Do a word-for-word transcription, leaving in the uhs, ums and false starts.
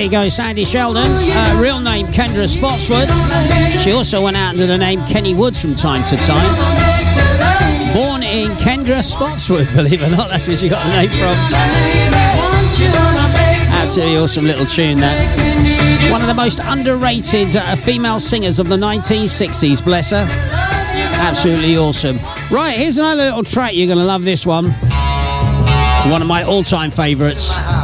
you go, Sandy Sheldon. Uh, real name Kendra Spotswood. She also went out under the name Kenny Woods from time to time. Born in Kendra Spotswood, believe it or not, that's where she got the name from. Absolutely awesome little tune, that. One of the most underrated uh, female singers of the nineteen sixties, bless her. Absolutely awesome. Right, here's another little track. You're going to love this one. One of my all-time favourites.